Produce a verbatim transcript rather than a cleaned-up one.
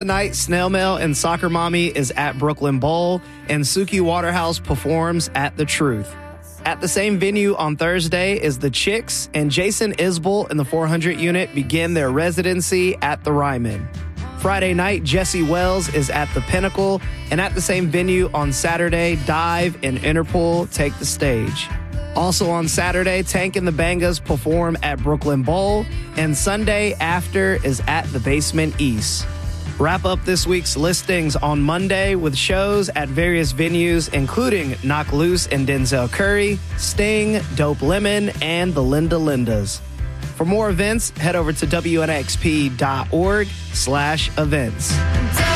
Tonight, Snail Mail and Soccer Mommy is at Brooklyn Bowl, and Suki Waterhouse performs at The Truth. At the same venue on Thursday is The Chicks, and Jason Isbell and the four hundred unit begin their residency at the Ryman. Friday night, Jesse Wells is at the Pinnacle, and at the same venue on Saturday, Dive and Interpol take the stage. Also on Saturday, Tank and the Bangas perform at Brooklyn Bowl, and Sunday after is at the Basement East. Wrap up this week's listings on Monday with shows at various venues, including Knock Loose and Denzel Curry, Sting, Dope Lemon, and the Linda Lindas. For more events, head over to W N X P dot org slash events.